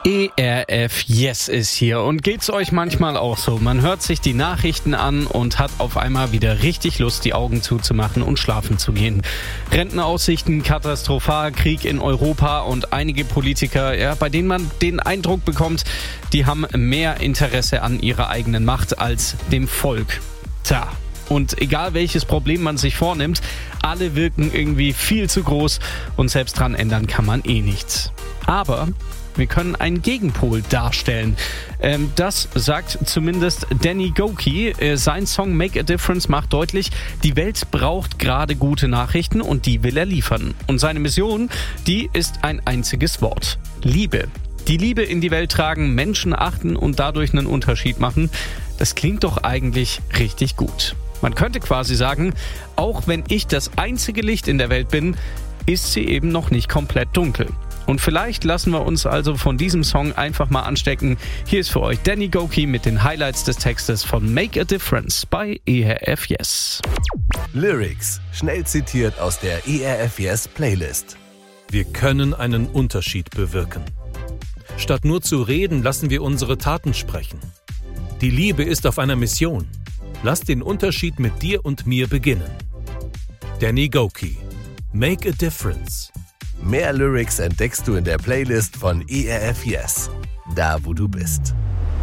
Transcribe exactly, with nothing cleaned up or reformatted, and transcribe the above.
E R F Yes ist hier und geht's euch manchmal auch so? Man hört sich die Nachrichten an und hat auf einmal wieder richtig Lust, die Augen zuzumachen und schlafen zu gehen. Rentenaussichten katastrophal, Krieg in Europa und einige Politiker, ja, bei denen man den Eindruck bekommt, die haben mehr Interesse an ihrer eigenen Macht als dem Volk. Tja. Und egal welches Problem man sich vornimmt, alle wirken irgendwie viel zu groß und selbst dran ändern kann man eh nichts. Aber wir können einen Gegenpol darstellen. Ähm, das sagt zumindest Danny Gokey. Äh, sein Song Make a Difference macht deutlich, die Welt braucht gerade gute Nachrichten und die will er liefern. Und seine Mission, die ist ein einziges Wort: Liebe. Die Liebe in die Welt tragen, Menschen achten und dadurch einen Unterschied machen. Das klingt doch eigentlich richtig gut. Man könnte quasi sagen, auch wenn ich das einzige Licht in der Welt bin, ist sie eben noch nicht komplett dunkel. Und vielleicht lassen wir uns also von diesem Song einfach mal anstecken. Hier ist für euch Danny Gokey mit den Highlights des Textes von Make a Difference bei E R F Yes. Lyrics, schnell zitiert aus der E R F Yes Playlist. Wir können einen Unterschied bewirken. Statt nur zu reden, lassen wir unsere Taten sprechen. Die Liebe ist auf einer Mission. Lass den Unterschied mit dir und mir beginnen. Danny Gokey, Make a Difference. Mehr Lyrics entdeckst du in der Playlist von E R F Yes, da wo du bist.